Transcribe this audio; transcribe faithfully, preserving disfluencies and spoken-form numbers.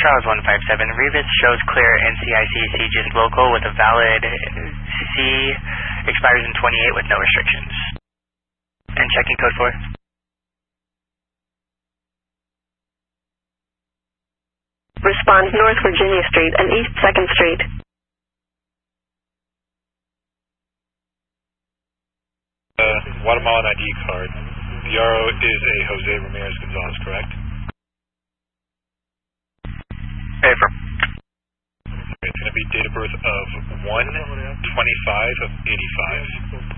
Charles one five seven, Revis shows clear N C I C Aegis local with a valid C, expires in twenty-eight with no restrictions. And checking code four. Respond North Virginia Street and East second Street. Uh, Guatemalan I D card. The R O is a Jose Ramirez Gonzalez, correct? Affirm. It's going to be date of birth of one twenty-five of eighty-five.